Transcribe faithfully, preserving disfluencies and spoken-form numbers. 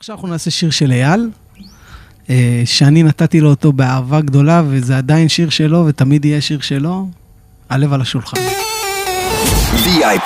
עכשיו אנחנו נעשה שיר של אייל, שאני נתתי לו אותו באהבה גדולה, וזה עדיין שיר שלו, ותמיד יהיה שיר שלו, הלב על השולחן. וי איי